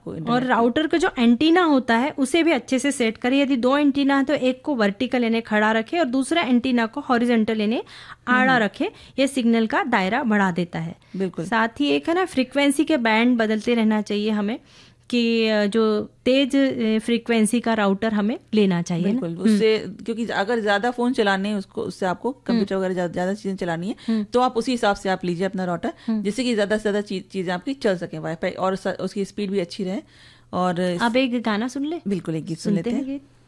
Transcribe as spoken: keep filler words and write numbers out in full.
आपको। और राउटर का जो एंटीना होता है उसे भी अच्छे से सेट करें। यदि दो एंटीना है तो एक को वर्टिकल यानी खड़ा रखे और दूसरा एंटीना को हॉरिजॉन्टल यानी आड़ा रखे। ये सिग्नल का दायरा बढ़ा देता है। बिल्कुल। साथ ही एक है ना, फ्रीक्वेंसी के बैंड बदलते रहना चाहिए हमें, कि जो तेज फ्रीक्वेंसी का राउटर हमें लेना चाहिए। बिल्कुल, उससे क्योंकि अगर ज्यादा फोन चलाने हैं उसको, उससे आपको कंप्यूटर वगैरह ज्यादा चीजें चलानी है तो आप उसी हिसाब से आप लीजिए अपना राउटर, जिससे कि ज्यादा से ज्यादा चीजें आपकी चल सके वाईफाई, और उसकी स्पीड भी अच्छी रहे। और अब एक गाना सुन ले। बिल्कुल, एक गीत सुन लेते हैं।